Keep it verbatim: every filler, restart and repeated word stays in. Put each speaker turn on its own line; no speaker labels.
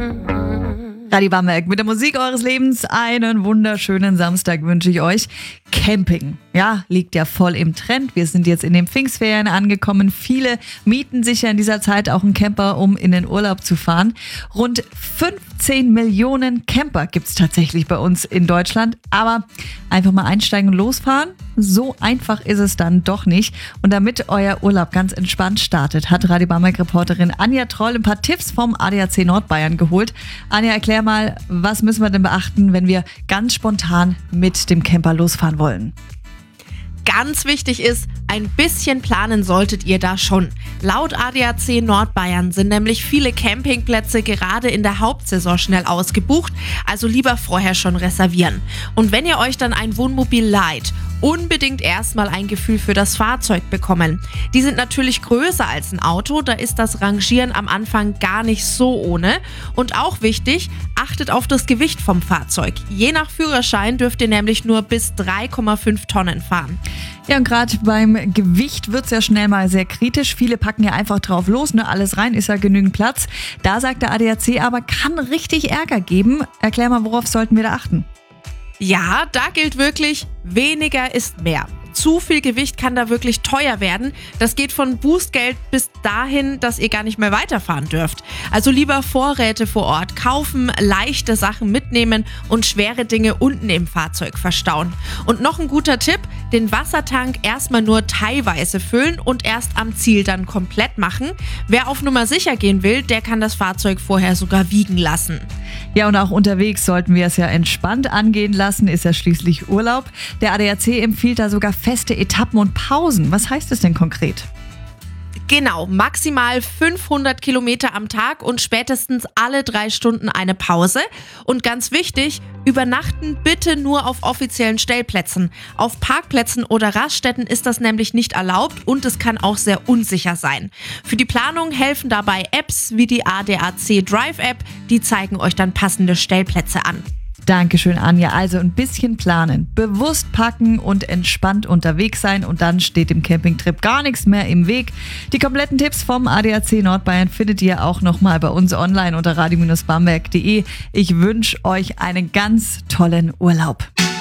Radio Bamberg mit der Musik eures Lebens. Einen wunderschönen Samstag wünsche ich euch. Camping, ja, liegt ja voll im Trend. Wir sind jetzt in den Pfingstferien angekommen. Viele mieten sich ja in dieser Zeit auch einen Camper, um in den Urlaub zu fahren. Rund fünfzehn Millionen Camper gibt es tatsächlich bei uns in Deutschland. Aber einfach mal einsteigen und losfahren, so einfach ist es dann doch nicht. Und damit euer Urlaub ganz entspannt startet, hat Radio Bamberg-Reporterin Anja Troll ein paar Tipps vom A D A C Nordbayern geholt. Anja, erklär mal, was müssen wir denn beachten, wenn wir ganz spontan mit dem Camper losfahren wollen?
Ganz wichtig ist, ein bisschen planen solltet ihr da schon. Laut A D A C Nordbayern sind nämlich viele Campingplätze gerade in der Hauptsaison schnell ausgebucht, also lieber vorher schon reservieren. Und wenn ihr euch dann ein Wohnmobil leiht, unbedingt erstmal ein Gefühl für das Fahrzeug bekommen. Die sind natürlich größer als ein Auto, da ist das Rangieren am Anfang gar nicht so ohne. Und auch wichtig, achtet auf das Gewicht vom Fahrzeug. Je nach Führerschein dürft ihr nämlich nur bis drei Komma fünf Tonnen fahren.
Ja, und gerade beim Gewicht wird es ja schnell mal sehr kritisch. Viele packen ja einfach drauf los, ne? Alles rein, ist ja genügend Platz. Da sagt der A D A C aber, kann richtig Ärger geben. Erklär mal, worauf sollten wir da achten?
Ja, da gilt wirklich, weniger ist mehr. Zu viel Gewicht kann da wirklich teuer werden. Das geht von Bußgeld bis dahin, dass ihr gar nicht mehr weiterfahren dürft. Also lieber Vorräte vor Ort kaufen, leichte Sachen mitnehmen und schwere Dinge unten im Fahrzeug verstauen. Und noch ein guter Tipp, den Wassertank erstmal nur teilweise füllen und erst am Ziel dann komplett machen. Wer auf Nummer sicher gehen will, der kann das Fahrzeug vorher sogar wiegen lassen.
Ja, und auch unterwegs sollten wir es ja entspannt angehen lassen, ist ja schließlich Urlaub. Der A D A C empfiehlt da sogar feste Etappen und Pausen. Was heißt das denn konkret?
Genau, maximal fünfhundert Kilometer am Tag und spätestens alle drei Stunden eine Pause. Und ganz wichtig, übernachten bitte nur auf offiziellen Stellplätzen. Auf Parkplätzen oder Raststätten ist das nämlich nicht erlaubt und es kann auch sehr unsicher sein. Für die Planung helfen dabei Apps wie die A D A C Drive App, die zeigen euch dann passende Stellplätze an.
Dankeschön, Anja. Also ein bisschen planen, bewusst packen und entspannt unterwegs sein und dann steht dem Campingtrip gar nichts mehr im Weg. Die kompletten Tipps vom A D A C Nordbayern findet ihr auch nochmal bei uns online unter radio Bindestrich bamberg punkt de. Ich wünsche euch einen ganz tollen Urlaub.